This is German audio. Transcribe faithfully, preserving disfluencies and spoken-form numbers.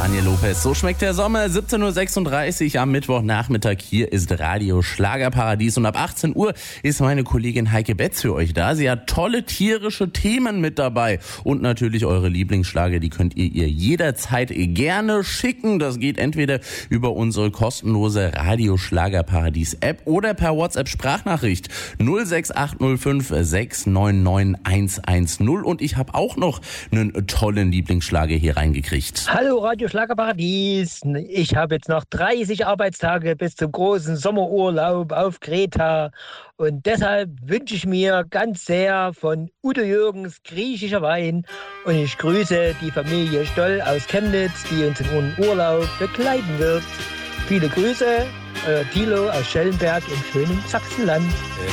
Daniel Lopez. So schmeckt der Sommer. siebzehn Uhr sechsunddreißig am Mittwochnachmittag. Hier ist Radio Schlagerparadies und ab achtzehn Uhr ist meine Kollegin Heike Betz für euch da. Sie hat tolle tierische Themen mit dabei und natürlich eure Lieblingsschlager, die könnt ihr ihr jederzeit gerne schicken. Das geht entweder über unsere kostenlose Radio Schlagerparadies App oder per WhatsApp Sprachnachricht null sechs acht null fünf sechs neun neun eins eins null und ich habe auch noch einen tollen Lieblingsschlager hier reingekriegt. Hallo Radio Schlagerparadies. Ich habe jetzt noch dreißig Arbeitstage bis zum großen Sommerurlaub auf Kreta und deshalb wünsche ich mir ganz sehr von Udo Jürgens Griechischer Wein und ich grüße die Familie Stoll aus Chemnitz, die uns in unseren Urlaub begleiten wird. Viele Grüße, euer Thilo aus Schellenberg im schönen Sachsenland.